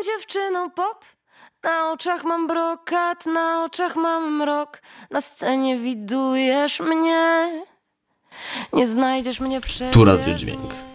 Jestem dziewczyną pop. Na oczach mam brokat, na oczach mam mrok. Na scenie widujesz mnie. Nie znajdziesz mnie przecież. Tu Radio Dźwięk.